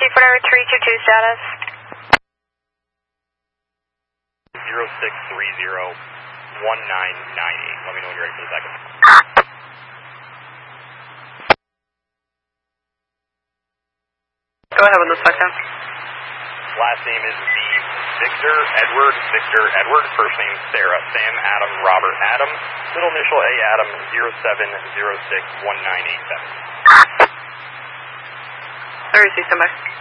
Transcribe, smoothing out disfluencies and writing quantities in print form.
for number 322 status. 0630-1998. Let me know when you're ready for the second. Go ahead with the second. Last name is Victor Edward. First name Sarah. Sam Adam Robert Adam. Middle initial A Adam 07061987. 36, come back.